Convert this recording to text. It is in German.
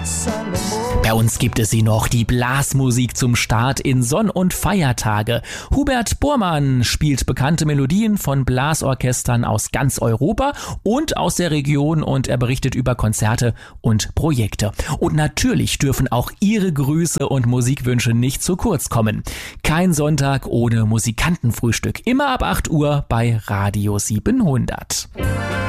Bei uns gibt es sie noch, die Blasmusik zum Start in Sonn- und Feiertage. Hubert Bormann spielt bekannte Melodien von Blasorchestern aus ganz Europa und aus der Region und er berichtet über Konzerte und Projekte. Und natürlich dürfen auch Ihre Grüße und Musikwünsche nicht zu kurz kommen. Kein Sonntag ohne Musikantenfrühstück. Immer ab 8 Uhr bei Radio 700.